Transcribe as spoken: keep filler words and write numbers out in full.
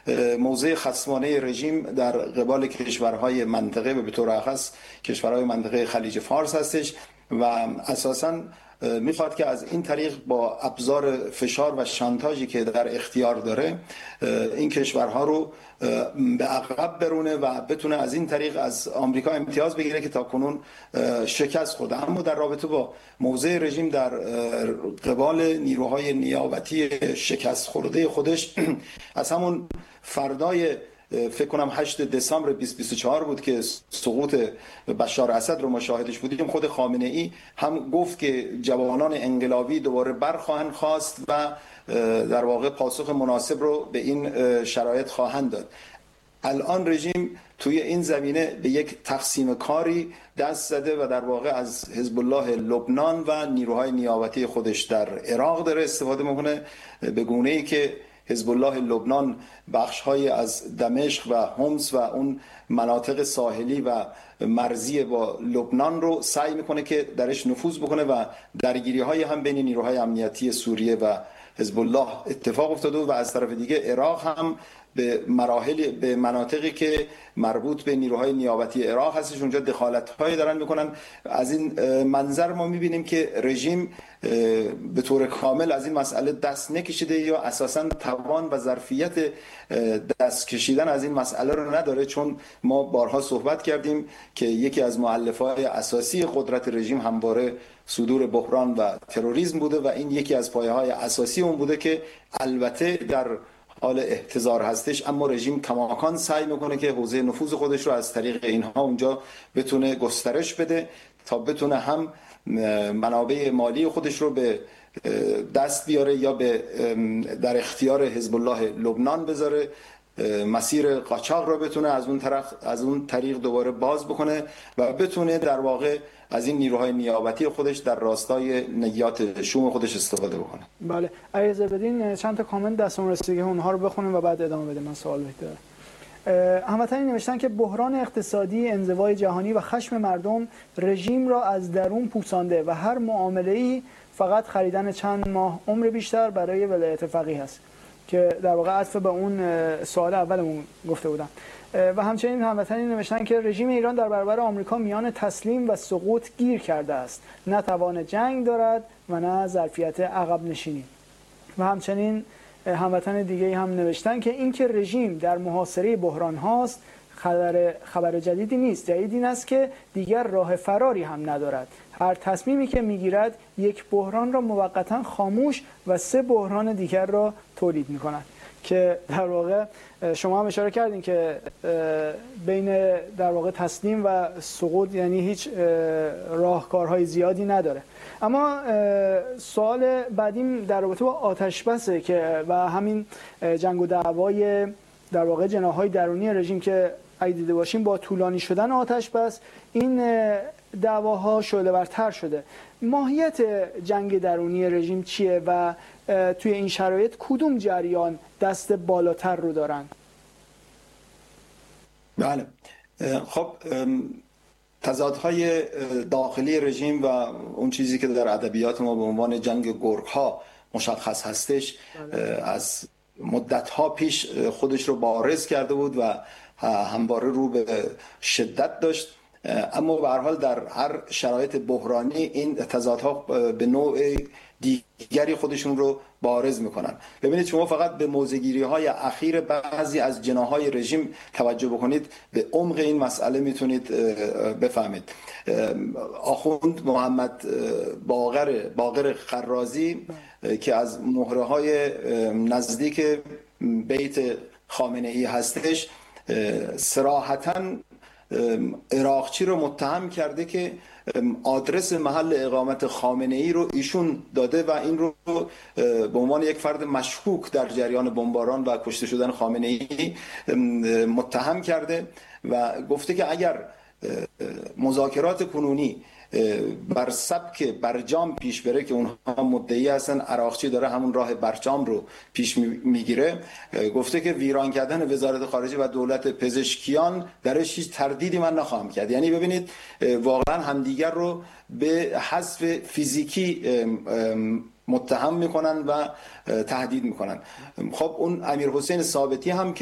موضع خصمانه رژیم در قبال کشورهای منطقه و به طور خاص کشورهای منطقه خلیج فارس هستش و اساساً میخواد که از این طریق با ابزار فشار و شانتاژی که در اختیار داره این کشورها رو به عقب برونه و بتونه از این طریق از آمریکا امتیاز بگیره که تاکنون شکست خورده. اما در رابطه با موضع رژیم در قبال نیروهای نیابتی شکست خورده خودش از همون فردای فکر کنم هشتم دسامبر بیست بیست و چهار بود که سقوط بشار اسد رو مشاهدش بودیم، خود خامنه ای هم گفت که جوانان انقلابی دوباره برخواهند خواست و در واقع پاسخ مناسب رو به این شرایط خواهند داد. الان رژیم توی این زمینه به یک تقسیم کاری دست زده و در واقع از حزب الله لبنان و نیروهای نیابتی خودش در عراق داره استفاده میکنه به گونه‌ای که حزب الله لبنان بخش‌های از دمشق و حمص و اون مناطق ساحلی و مرزی با لبنان رو سعی میکنه که درش نفوذ بکنه و درگیری‌های هم بین نیروهای امنیتی سوریه و حزب الله اتفاق افتاده و از طرف دیگه عراق هم به مراحل به مناطقی که مربوط به نیروهای نیابتی عراق هستش اونجا دخالت‌هایی دارن میکنن. از این منظر ما میبینیم که رژیم به طور کامل از این مسئله دست نکشیده یا اساساً توان و ظرفیت دست کشیدن از این مسئله رو نداره، چون ما بارها صحبت کردیم که یکی از مؤلفه‌های اساسی قدرت رژیم همواره صدور بحران و تروریسم بوده و این یکی از پایه‌های اساسی اون بوده که البته در حال احتضار هستش، اما رژیم کماکان سعی میکنه که حوزه نفوذ خودش رو از طریق اینها اونجا بتونه گسترش بده تا بتونه هم منابع مالی خودش رو به دست بیاره یا به در اختیار حزب الله لبنان بذاره، مسیر قاچاق رو بتونه از اون طرف از اون طریق دوباره باز بکنه و بتونه در واقع از این نیروهای نیابتی خودش در راستای نیات شوم خودش استفاده بکنه. بله، اجازه بدین چند تا کامنت دستم رسیده که اونها رو بخونیم و بعد ادامه بدیم. من سوال دارم. هموطنی نوشتن که بحران اقتصادی، انزوای جهانی و خشم مردم رژیم را از درون پوسانده و هر معامله‌ای فقط خریدن چند ماه عمر بیشتر برای ولایت فقیه است، که در واقع عطف به اون سوال اولمون گفته بودم. و همچنین هموطنی نوشتن که رژیم ایران در برابر آمریکا میان تسلیم و سقوط گیر کرده است، نه توان جنگ دارد و نه ظرفیت عقب نشینی. و همچنین هموطن دیگه هم نوشتن که اینکه رژیم در محاصره بحران هاست خبر خبر جدیدی نیست، جدید این است که دیگر راه فراری هم ندارد. هر تصمیمی که میگیرد یک بحران را موقتا خاموش و سه بحران دیگر را تولید میکند، که در واقع شما هم اشاره کردین که بین در واقع تسلیم و سقوط یعنی هیچ راهکارهای زیادی نداره. اما سوال بعدیم در رابطه با آتش بسه که و همین جنگ و دعوای در واقع جناح‌های درونی رژیم که اگه دیده باشیم با طولانی شدن آتش بس این دعواها شعله‌ورتر شده. ماهیت جنگ درونی رژیم چیه و توی این شرایط کدوم جریان دست بالاتر رو دارن؟ بله، خب تضادهای داخلی رژیم و اون چیزی که در ادبیات ما به عنوان جنگ گرگ‌ها مشخص هستش از مدت‌ها پیش خودش رو بارز کرده بود و همواره رو به شدت داشت، اما به هر حال در هر شرایط بحرانی این تضادها به نوع دیگری خودشون رو بارز میکنن. ببینید شما فقط به موضع‌گیری های اخیر بعضی از جناح‌های رژیم توجه بکنید، به عمق این مسئله میتونید بفهمید. آخوند محمد باقر باقر خرازی که از مهره های نزدیک بیت خامنه ای هستش صراحتاً عراقچی رو متهم کرده که آدرس محل اقامت خامنه ای رو ایشون داده و این رو به عنوان یک فرد مشکوک در جریان بمباران و کشته شدن خامنه ای متهم کرده و گفته که اگر مذاکرات کنونی بر سبک برجام پیش بره که اونها مدعی هستن عراقچی داره همون راه برجام رو پیش میگیره، گفته که ویران کردن وزارت خارجه و دولت پزشکیان درش هیچ تردیدی من نخواهم کرد. یعنی ببینید واقعا همدیگر رو به حذف فیزیکی متهم میکنن و تهدید میکنن. خب اون امیر حسین ثابتی هم